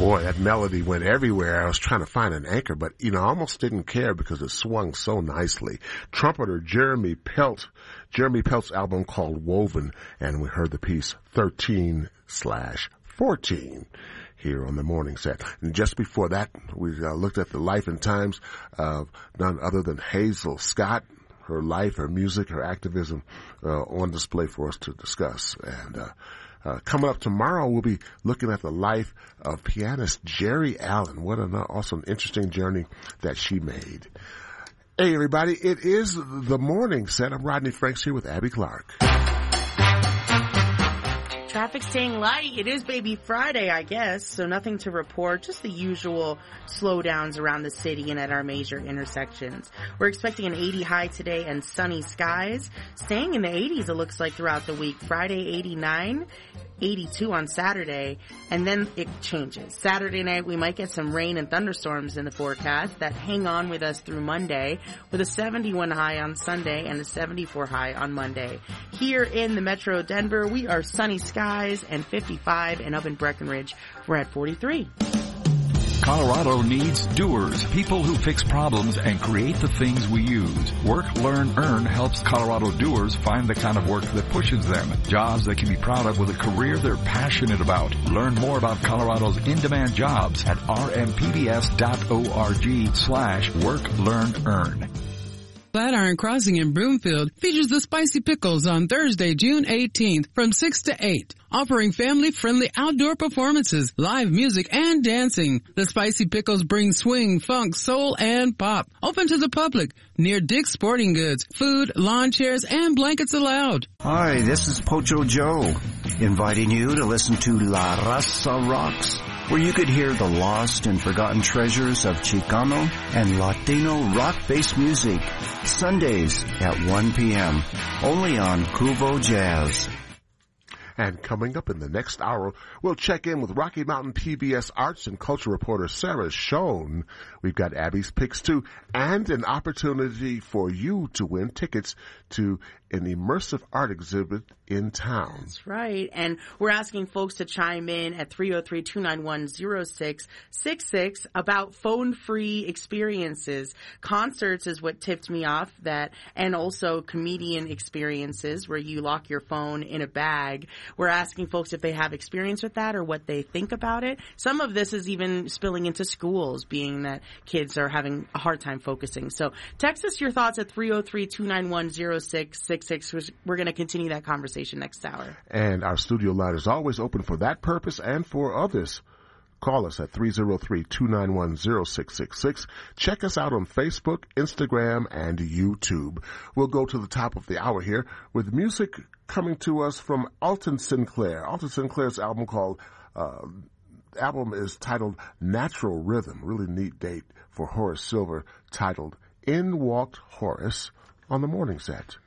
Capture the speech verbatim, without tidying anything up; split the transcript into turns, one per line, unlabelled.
Boy, that melody went everywhere. I was trying to find an anchor, but, you know, I almost didn't care because it swung so nicely. Trumpeter Jeremy Pelt, Jeremy Pelt's album called Woven, and we heard the piece thirteen slash fourteen here on the morning set. And just before that, we uh, looked at the life and times of none other than Hazel Scott, her life, her music, her activism uh, on display for us to discuss. And uh Uh, coming up tomorrow, we'll be looking at the life of pianist Jerry Allen. What an awesome, interesting journey that she made. Hey, everybody, it is the morning set. I'm Rodney Franks here with Abby Clark.
Traffic staying light. It is Baby Friday, I guess, so nothing to report. Just the usual slowdowns around the city and at our major intersections. We're expecting an eighty high today and sunny skies. Staying in the eighties, it looks like, throughout the week. Friday, eighty-nine. eighty-two on Saturday, and then it changes. Saturday night, we might get some rain and thunderstorms in the forecast that hang on with us through Monday, with a seventy-one high on Sunday and a seventy-four high on Monday. Here in the Metro Denver, we are sunny skies and fifty-five, and up in Breckenridge, we're at forty-three.
Colorado needs doers, people who fix problems and create the things we use. Work, Learn, Earn helps Colorado doers find the kind of work that pushes them. Jobs they can be proud of with a career they're passionate about. Learn more about Colorado's in-demand jobs at rmpbs.org slash work, learn, earn.
Flatiron Crossing in Broomfield features the Spicy Pickles on Thursday, June eighteenth from six to eight, offering family-friendly outdoor performances, live music, and dancing. The Spicy Pickles bring swing, funk, soul, and pop. Open to the public near Dick's Sporting Goods. Food, lawn chairs, and blankets allowed.
Hi, this is Pocho Joe, inviting you to listen to La Raza Rocks, where you could hear the lost and forgotten treasures of Chicano and Latino rock-based music, Sundays at one p.m., only on Cuvo Jazz.
And coming up in the next hour, we'll check in with Rocky Mountain P B S arts and culture reporter Sarah Schoen. We've got Abby's Picks too, and an opportunity for you to win tickets to an immersive art exhibit in town.
That's right. And we're asking folks to chime in at three oh three, two nine one, oh six six six about phone-free experiences. Concerts is what tipped me off that, and also comedian experiences where you lock your phone in a bag. We're asking folks if they have experience with that or what they think about it. Some of this is even spilling into schools, being that kids are having a hard time focusing. So text us your thoughts at three oh three, two nine one, oh six six six. We're going to continue that conversation next hour.
And our studio line is always open for that purpose and for others. Call us at three oh three, two nine one, oh six six six. Check us out on Facebook, Instagram, and YouTube. We'll go to the top of the hour here with music coming to us from Alton Sinclair. Alton Sinclair's album called, uh, album is titled Natural Rhythm. Really neat date for Horace Silver, titled In Walked Horace on the Morning Set.